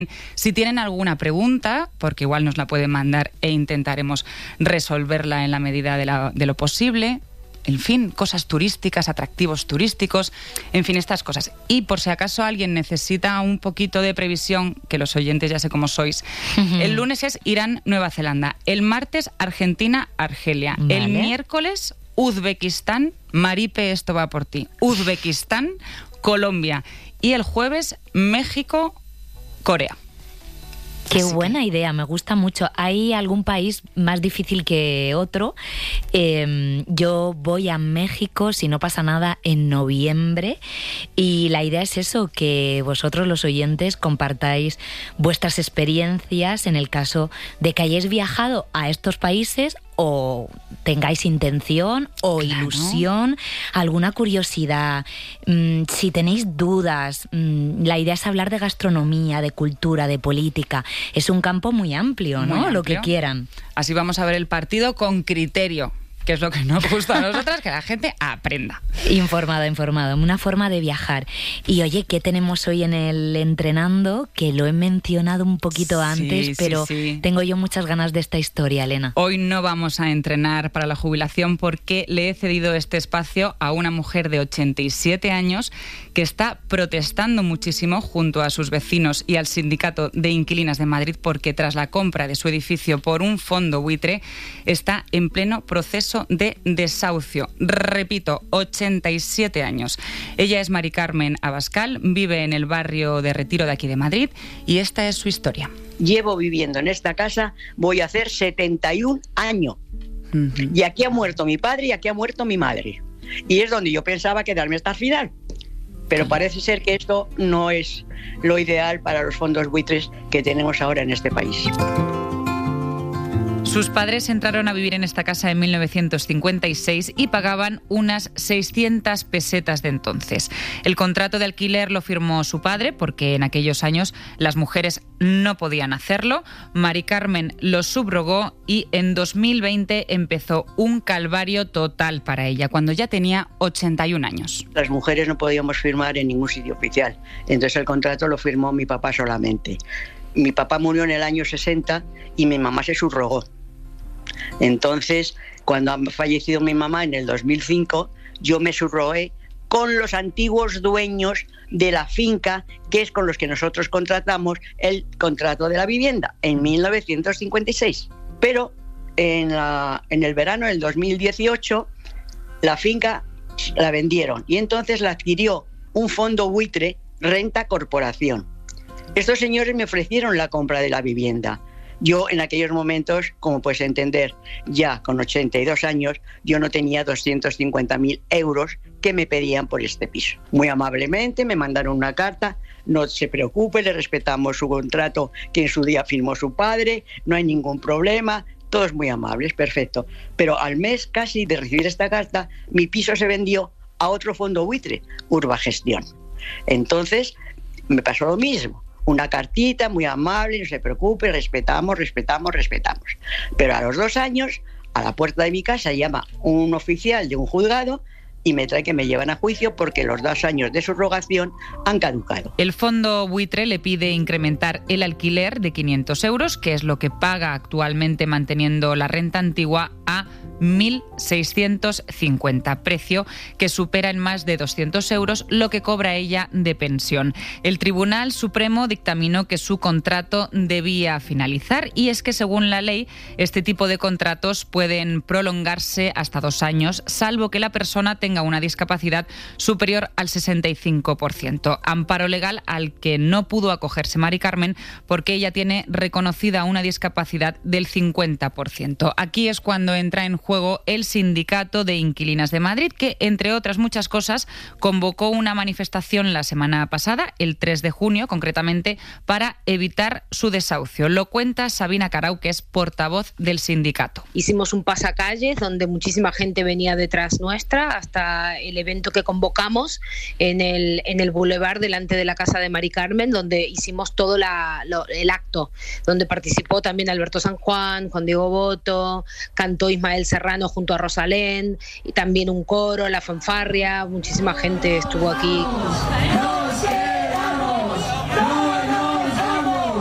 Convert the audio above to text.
Si tienen alguna pregunta, porque igual nos la pueden mandar e intentaremos resolverla en la medida de lo posible. En fin, cosas turísticas, atractivos turísticos, en fin, estas cosas. Y por si acaso alguien necesita un poquito de previsión, que los oyentes ya sé cómo sois, el lunes es Irán, Nueva Zelanda. El martes, Argentina, Argelia. Vale. El miércoles, Uzbekistán, Maripe, esto va por ti. Uzbekistán, Colombia. Y el jueves, México, Corea. Qué buena idea, me gusta mucho. ¿Hay algún país más difícil que otro? Yo voy a México, si no pasa nada, en noviembre. Y la idea es eso, que vosotros, los oyentes, compartáis vuestras experiencias en el caso de que hayáis viajado a estos países o tengáis intención o ilusión, alguna curiosidad, si tenéis dudas. La idea es hablar de gastronomía, de cultura, de política. Es un campo muy amplio, ¿no? Muy amplio. Lo que quieran. Así vamos a ver el partido con criterio, que es lo que nos gusta a nosotras, que la gente aprenda. Informada, una forma de viajar. Y oye, ¿qué tenemos hoy en el Entrenando? Que lo he mencionado un poquito antes, pero tengo yo muchas ganas de esta historia, Elena. Hoy no vamos a entrenar para la jubilación porque le he cedido este espacio a una mujer de 87 años que está protestando muchísimo junto a sus vecinos y al Sindicato de Inquilinas de Madrid porque tras la compra de su edificio por un fondo buitre está en pleno proceso de desahucio. Repito, 87 años. Ella es Mari Carmen Abascal, vive en el barrio de Retiro de aquí de Madrid y esta es su historia. Llevo viviendo en esta casa, voy a hacer 71 años. Y aquí ha muerto mi padre y aquí ha muerto mi madre. Y es donde yo pensaba quedarme hasta el final. Pero parece ser que esto no es lo ideal para los fondos buitres que tenemos ahora en este país. Sus padres entraron a vivir en esta casa en 1956 y pagaban unas 600 pesetas de entonces. El contrato de alquiler lo firmó su padre porque en aquellos años las mujeres no podían hacerlo. Mari Carmen lo subrogó y en 2020 empezó un calvario total para ella, cuando ya tenía 81 años. Las mujeres no podíamos firmar en ningún sitio oficial, entonces el contrato lo firmó mi papá solamente. Mi papá murió en el año 60 y mi mamá se subrogó. Entonces, cuando ha fallecido mi mamá en el 2005, yo me subrogué con los antiguos dueños de la finca, que es con los que nosotros contratamos el contrato de la vivienda en 1956. Pero en el verano del 2018, la finca la vendieron y entonces la adquirió un fondo buitre, Renta Corporación. Estos señores me ofrecieron la compra de la vivienda. Yo en aquellos momentos, como puedes entender, ya con 82 años, yo no tenía 250.000 euros que me pedían por este piso. Muy amablemente me mandaron una carta: no se preocupe, le respetamos su contrato que en su día firmó su padre, no hay ningún problema, todos muy amables, perfecto. Pero al mes casi de recibir esta carta, mi piso se vendió a otro fondo buitre, Urbagestión. Entonces me pasó lo mismo. Una cartita muy amable, no se preocupe, respetamos. Pero a los 2 años, a la puerta de mi casa llama un oficial de un juzgado y me trae que me llevan a juicio porque los 2 años de subrogación han caducado. El fondo buitre le pide incrementar el alquiler de 500 euros, que es lo que paga actualmente manteniendo la renta antigua, a 1.650, precio que supera en más de 200 euros lo que cobra ella de pensión. El Tribunal Supremo dictaminó que su contrato debía finalizar y es que según la ley este tipo de contratos pueden prolongarse hasta 2 años, salvo que la persona tenga una discapacidad superior al 65%. Amparo legal al que no pudo acogerse Mari Carmen porque ella tiene reconocida una discapacidad del 50%. Aquí es cuando entra en juego el Sindicato de Inquilinas de Madrid, que, entre otras muchas cosas, convocó una manifestación la semana pasada, el 3 de junio, concretamente, para evitar su desahucio. Lo cuenta Sabina Carau, que es portavoz del sindicato. Hicimos un pasacalles donde muchísima gente venía detrás nuestra hasta el evento que convocamos en el Boulevard delante de la casa de Mari Carmen, donde hicimos todo el acto, donde participó también Alberto San Juan, Juan Diego Boto, cantó Ismael Serrano junto a Rosalén y también un coro, la fanfarria, muchísima gente estuvo aquí.